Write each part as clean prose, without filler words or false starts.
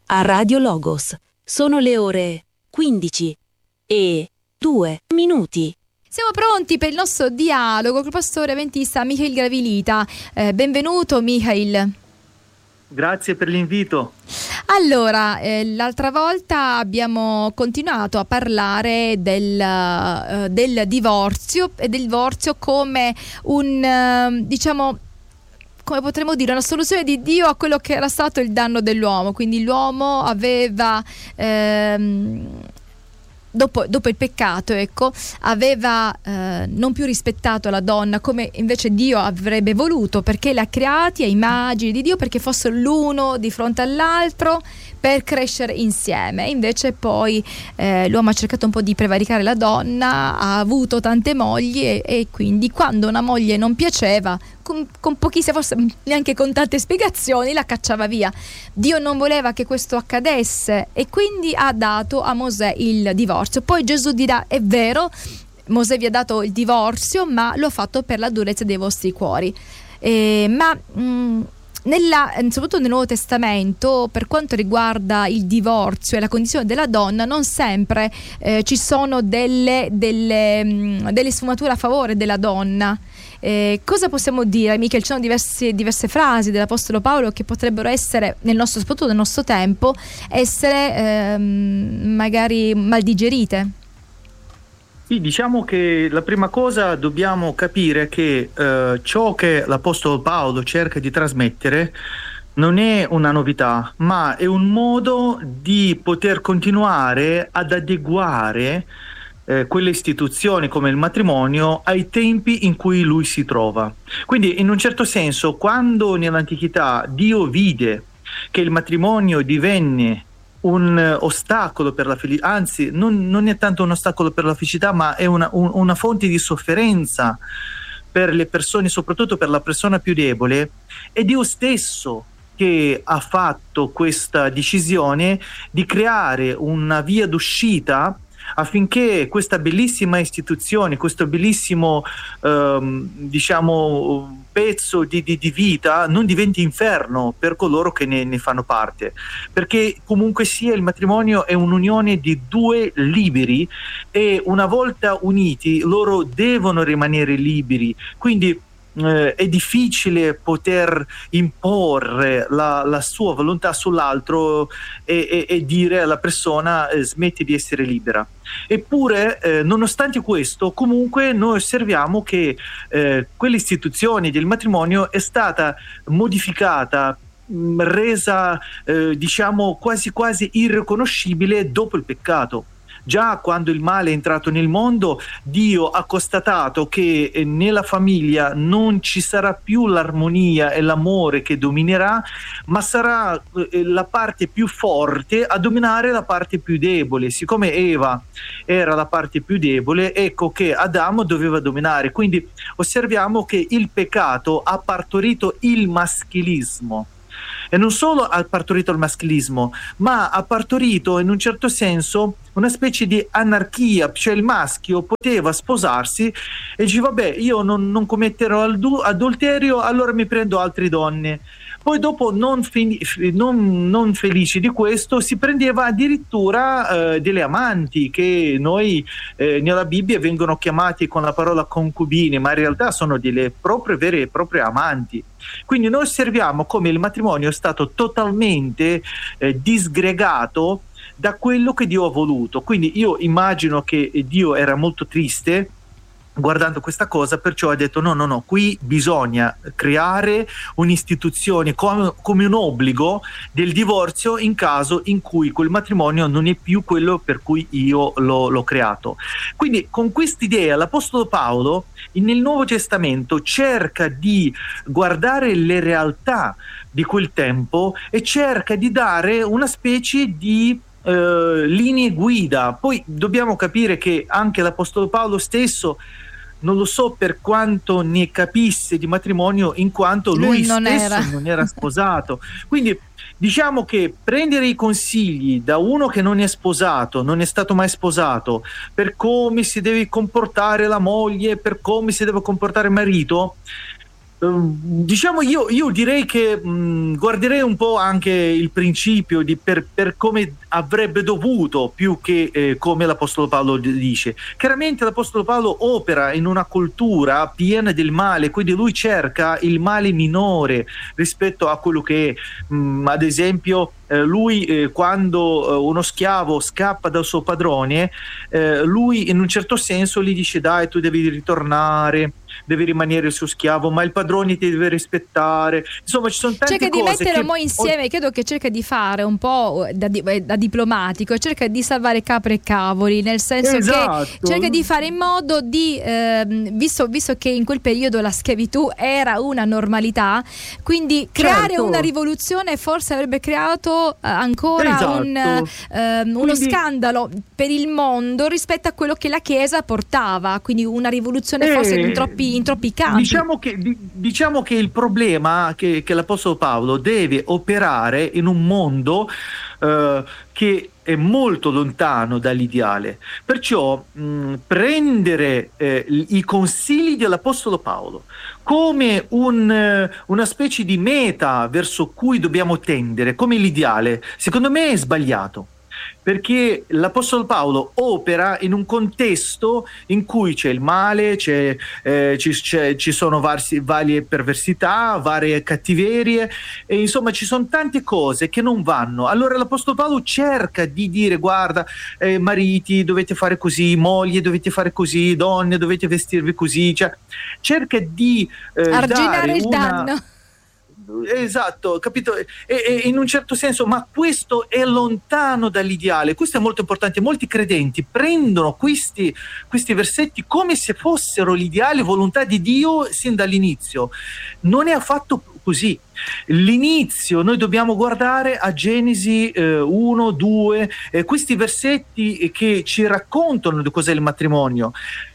a Radio Logos. Sono le ore 15 e 2 minuti. Siamo pronti per il nostro dialogo col pastore avventista Michael Gravilita. Benvenuto Michael. Grazie per l'invito. Allora, l'altra volta abbiamo continuato a parlare del divorzio e del divorzio come come potremmo dire, una soluzione di Dio a quello che era stato il danno dell'uomo. Quindi l'uomo aveva dopo il peccato, aveva non più rispettato la donna come invece Dio avrebbe voluto, perché l'ha creati a immagine di Dio, perché fossero l'uno di fronte all'altro per crescere insieme. Invece poi l'uomo ha cercato un po' di prevaricare la donna, ha avuto tante mogli e quindi quando una moglie non piaceva, con pochissime, forse neanche con tante spiegazioni, la cacciava via. Dio non voleva che questo accadesse e quindi ha dato a Mosè il divorzio. Poi Gesù dirà: è vero, Mosè vi ha dato il divorzio, ma l'ho fatto per la durezza dei vostri cuori. Soprattutto nel Nuovo Testamento, per quanto riguarda il divorzio e la condizione della donna, non sempre ci sono delle sfumature a favore della donna. Cosa possiamo dire, Michele? Ci sono diverse frasi dell'Apostolo Paolo che potrebbero essere, soprattutto nel nostro tempo, essere magari mal digerite. Sì, diciamo che la prima cosa dobbiamo capire che ciò che l'Apostolo Paolo cerca di trasmettere non è una novità, ma è un modo di poter continuare ad adeguare quelle istituzioni come il matrimonio ai tempi in cui lui si trova. Quindi in un certo senso, quando nell'antichità Dio vide che il matrimonio divenne un ostacolo per la felicità, anzi non è tanto un ostacolo per la felicità, ma è una fonte di sofferenza per le persone, soprattutto per la persona più debole, è Dio stesso che ha fatto questa decisione di creare una via d'uscita affinché questa bellissima istituzione, questo bellissimo pezzo di vita non diventi inferno per coloro che ne fanno parte, perché comunque sia il matrimonio è un'unione di due liberi e una volta uniti loro devono rimanere liberi. Quindi è difficile poter imporre la sua volontà sull'altro e dire alla persona smetti di essere libera. Eppure, nonostante questo, comunque noi osserviamo che quell'istituzione del matrimonio è stata modificata, resa quasi quasi irriconoscibile dopo il peccato. Già quando il male è entrato nel mondo, Dio ha constatato che nella famiglia non ci sarà più l'armonia e l'amore che dominerà, ma sarà la parte più forte a dominare la parte più debole. Siccome Eva era la parte più debole, ecco che Adamo doveva dominare. Quindi osserviamo che il peccato ha partorito il maschilismo. E non solo ha partorito il maschilismo, ma ha partorito in un certo senso una specie di anarchia, cioè il maschio poteva sposarsi e dice vabbè, io non commetterò adulterio, allora mi prendo altre donne. Poi dopo, non felici di questo, si prendeva addirittura delle amanti che noi nella Bibbia vengono chiamati con la parola concubine, ma in realtà sono delle vere e proprie amanti. Quindi noi osserviamo come il matrimonio è stato totalmente disgregato da quello che Dio ha voluto. Quindi io immagino che Dio era molto triste guardando questa cosa, perciò ha detto no, qui bisogna creare un'istituzione come un obbligo del divorzio in caso in cui quel matrimonio non è più quello per cui io l'ho creato. Quindi con quest'idea l'Apostolo Paolo nel Nuovo Testamento cerca di guardare le realtà di quel tempo e cerca di dare una specie di linee guida. Poi dobbiamo capire che anche l'Apostolo Paolo stesso non lo so per quanto ne capisse di matrimonio, in quanto lui stesso non era sposato. Quindi diciamo che prendere i consigli da uno che non è sposato, non è stato mai sposato, per come si deve comportare la moglie, per come si deve comportare il marito, Diciamo, io direi che guarderei un po' anche il principio per come avrebbe dovuto, più che come l'Apostolo Paolo dice. Chiaramente l'Apostolo Paolo opera in una cultura piena del male, quindi lui cerca il male minore rispetto a quello che è. Ad esempio, lui quando uno schiavo scappa dal suo padrone, lui in un certo senso gli dice: dai, tu devi ritornare, devi rimanere il suo schiavo, ma il padrone ti deve rispettare. Insomma, ci sono tante cerca cose di mettere un po' insieme, credo che cerca di fare un po' da diplomatico, cerca di salvare capre e cavoli, nel senso che cerca di fare in modo di visto che in quel periodo la schiavitù era una normalità, quindi creare una rivoluzione forse avrebbe creato ancora uno scandalo per il mondo rispetto a quello che la Chiesa portava, quindi una rivoluzione forse in troppi campi. Diciamo che il problema che l'Apostolo Paolo deve operare in un mondo che è molto lontano dall'ideale, perciò prendere i consigli dell'Apostolo Paolo come una specie di meta verso cui dobbiamo tendere, come l'ideale, secondo me è sbagliato. Perché l'Apostolo Paolo opera in un contesto in cui c'è il male, ci sono varie perversità, varie cattiverie, e insomma ci sono tante cose che non vanno. Allora l'Apostolo Paolo cerca di dire: guarda, mariti dovete fare così, mogli dovete fare così, donne dovete vestirvi così, cioè cerca di arginare il danno. Esatto, capito? E in un certo senso, ma questo è lontano dall'ideale. Questo è molto importante. Molti credenti prendono questi versetti come se fossero l'ideale volontà di Dio sin dall'inizio. Non è affatto così. L'inizio noi dobbiamo guardare a Genesi 1, 2, questi versetti che ci raccontano di cos'è il matrimonio.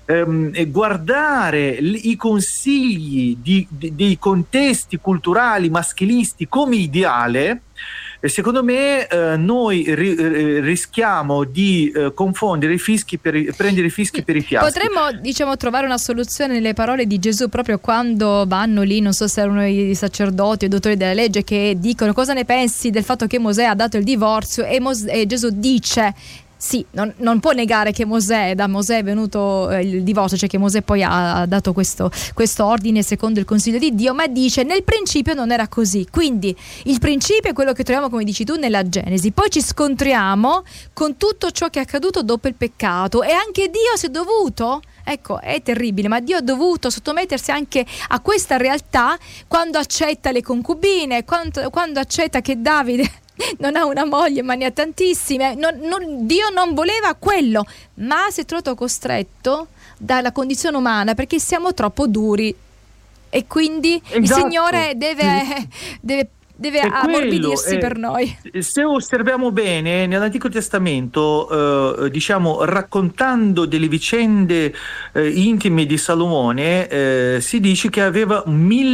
Guardare i consigli dei contesti culturali maschilisti come ideale, secondo me noi rischiamo di confondere prendere i fischi per i fiaschi. Potremmo trovare una soluzione nelle parole di Gesù, proprio quando vanno lì, non so se erano i sacerdoti o i dottori della legge, che dicono: cosa ne pensi del fatto che Mosè ha dato il divorzio? E Gesù dice: sì, non può negare che da Mosè è venuto il divorzio, cioè che Mosè poi ha dato questo ordine secondo il consiglio di Dio, ma dice: nel principio non era così. Quindi il principio è quello che troviamo, come dici tu, nella Genesi. Poi ci scontriamo con tutto ciò che è accaduto dopo il peccato, e anche Dio si è dovuto, ecco, è terribile, ma Dio ha dovuto sottomettersi anche a questa realtà quando accetta le concubine, quando accetta che Davide non ha una moglie ma ne ha tantissime. Dio non voleva quello, ma si è trovato costretto dalla condizione umana, perché siamo troppo duri, e quindi il Signore deve ammorbidirsi per noi. Se osserviamo bene, nell'Antico Testamento, raccontando delle vicende intime di Salomone, si dice che aveva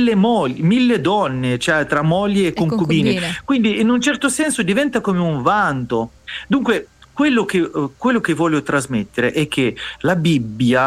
1000 donne, cioè tra mogli e concubine. Quindi in un certo senso diventa come un vanto. Dunque quello che voglio trasmettere è che la Bibbia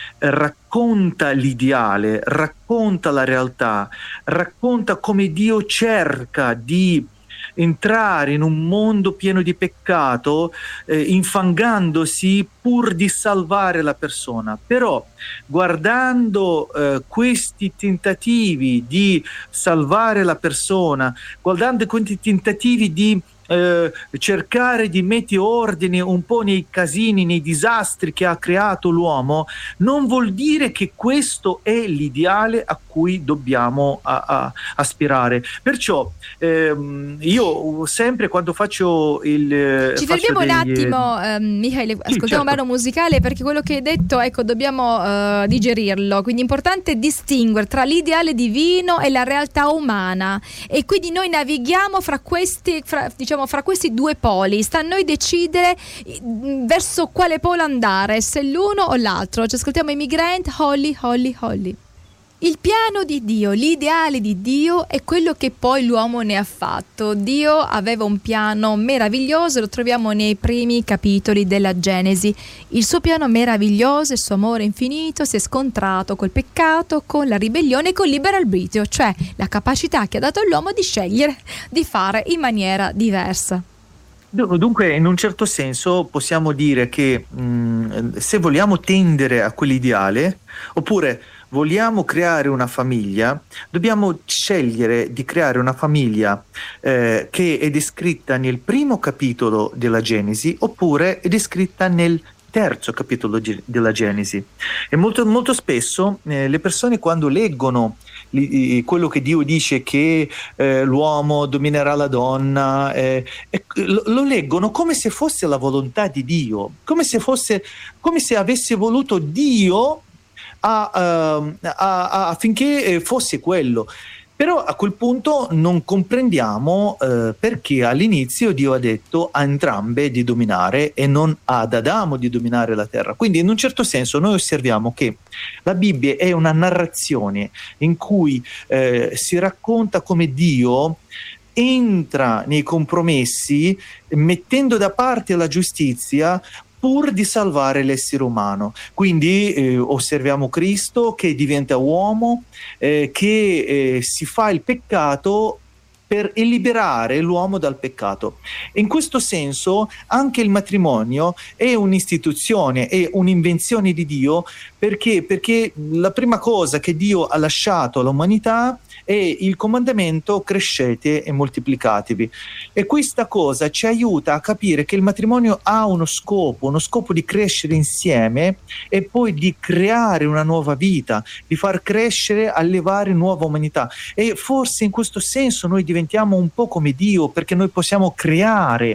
racconta l'ideale, racconta la realtà, racconta come Dio cerca di entrare in un mondo pieno di peccato, infangandosi pur di salvare la persona. Però guardando questi tentativi di salvare la persona, guardando questi tentativi di cercare di mettere ordine un po' nei casini, nei disastri che ha creato l'uomo, non vuol dire che questo è l'ideale a cui dobbiamo aspirare. Perciò io sempre quando faccio ci fermiamo un attimo, Michael, ascoltiamo un brano musicale, perché quello che hai detto, ecco, dobbiamo digerirlo. Quindi è importante distinguere tra l'ideale divino e la realtà umana, e quindi noi navighiamo fra questi due poli. Sta a noi decidere verso quale polo andare, se l'uno o l'altro. Ci ascoltiamo i Migrant, Holly, Holly, Holly. Il piano di Dio, l'ideale di Dio è quello che poi l'uomo ne ha fatto. Dio aveva un piano meraviglioso, lo troviamo nei primi capitoli della Genesi. Il suo piano meraviglioso, il suo amore infinito si è scontrato col peccato, con la ribellione e col libero arbitrio, cioè la capacità che ha dato all'uomo di scegliere, di fare in maniera diversa. Dunque, in un certo senso possiamo dire che se vogliamo tendere a quell'ideale, oppure vogliamo creare una famiglia, dobbiamo scegliere di creare una famiglia che è descritta nel primo capitolo della Genesi, oppure è descritta nel terzo capitolo della Genesi. E molto, molto spesso le persone, quando leggono quello che Dio dice che l'uomo dominerà la donna, lo leggono come se fosse la volontà di Dio, come se avesse voluto Dio affinché fosse quello. Però a quel punto non comprendiamo perché all'inizio Dio ha detto a entrambe di dominare e non ad Adamo di dominare la terra. Quindi in un certo senso noi osserviamo che la Bibbia è una narrazione in cui si racconta come Dio entra nei compromessi mettendo da parte la giustizia pur di salvare l'essere umano. Quindi osserviamo Cristo che diventa uomo, che si fa il peccato per liberare l'uomo dal peccato. In questo senso anche il matrimonio è un'istituzione, è un'invenzione di Dio, perché la prima cosa che Dio ha lasciato all'umanità è il comandamento: crescete e moltiplicatevi. E questa cosa ci aiuta a capire che il matrimonio ha uno scopo di crescere insieme e poi di creare una nuova vita, di far crescere, allevare nuova umanità. E forse in questo senso noi diventiamo un po' come Dio, perché noi possiamo creare,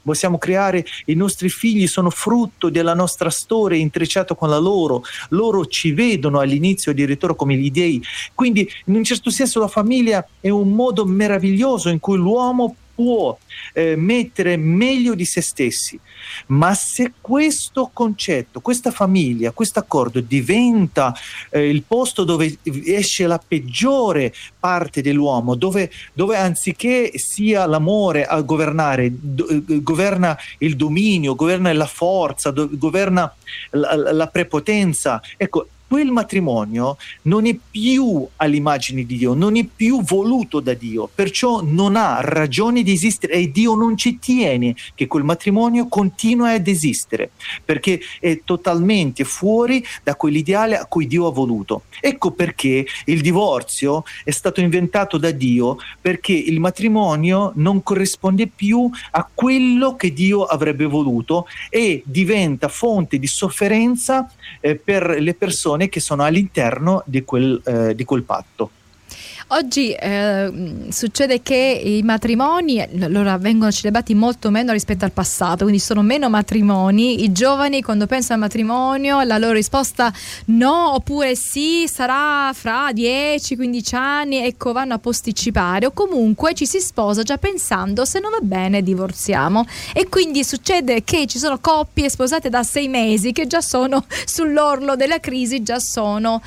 i nostri figli sono frutto della nostra storia intrecciato con la loro ci vedono all'inizio addirittura come gli dei. Quindi in un certo senso la famiglia è un modo meraviglioso in cui l'uomo può mettere meglio di se stessi. Ma se questo concetto, questa famiglia, questo accordo diventa il posto dove esce la peggiore parte dell'uomo, dove anziché sia l'amore a governare, governa il dominio, governa la forza, governa la prepotenza, ecco, quel matrimonio non è più all'immagine di Dio, non è più voluto da Dio, perciò non ha ragione di esistere e Dio non ci tiene che quel matrimonio continui ad esistere, perché è totalmente fuori da quell'ideale a cui Dio ha voluto. Ecco perché il divorzio è stato inventato da Dio, perché il matrimonio non corrisponde più a quello che Dio avrebbe voluto e diventa fonte di sofferenza per le persone che sono all'interno di quel patto. Oggi succede che i matrimoni allora vengono celebrati molto meno rispetto al passato, quindi sono meno matrimoni. I giovani, quando pensano al matrimonio, la loro risposta no oppure sì, sarà fra 10-15 anni, ecco, vanno a posticipare, o comunque ci si sposa già pensando: se non va bene divorziamo. E quindi succede che ci sono coppie sposate da 6 mesi che già sono sull'orlo della crisi, già sono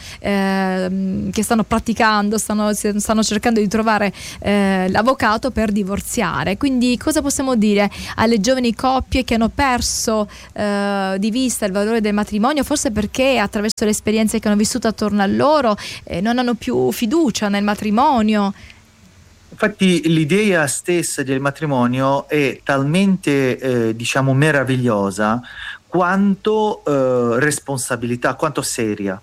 che stanno praticando, stanno cercando di trovare l'avvocato per divorziare. Quindi cosa possiamo dire alle giovani coppie che hanno perso di vista il valore del matrimonio, forse perché attraverso le esperienze che hanno vissuto attorno a loro non hanno più fiducia nel matrimonio? Infatti l'idea stessa del matrimonio è talmente meravigliosa quanto responsabilità, quanto seria.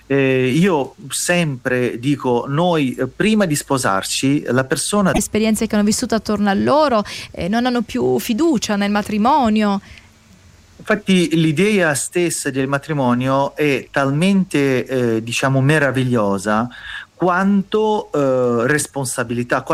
Io sempre dico, noi prima di sposarci, la persona... Esperienze che hanno vissuto attorno a loro non hanno più fiducia nel matrimonio. Infatti l'idea stessa del matrimonio è talmente meravigliosa quanto responsabilità,